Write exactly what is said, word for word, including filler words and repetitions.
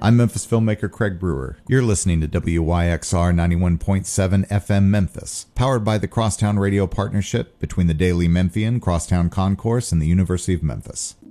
I'm Memphis filmmaker Craig Brewer. You're listening to W Y X R ninety-one point seven F M Memphis, powered by the Crosstown Radio Partnership between the Daily Memphian, Crosstown Concourse, and the University of Memphis.